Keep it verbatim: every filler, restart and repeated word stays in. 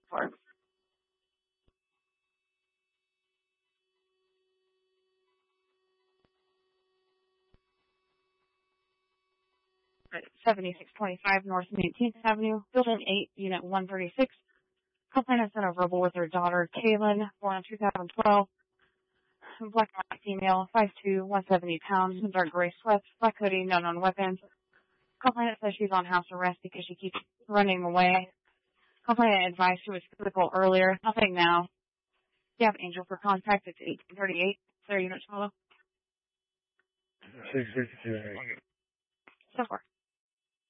for? seventy-six twenty-five North nineteenth Avenue, Building eight, Unit one thirty-six. Complainant sent a verbal with her daughter, Kaylin, born in two thousand twelve. Black and white female, five two, one hundred seventy pounds, dark gray sweats, black hoodie, no known weapons. Complainant says she's on house arrest because she keeps running away. Complainant advised she was physical earlier. Nothing now. You have Angel for contact. It's eighteen thirty-eight. Is there a unit to follow? six fifty-two. So far.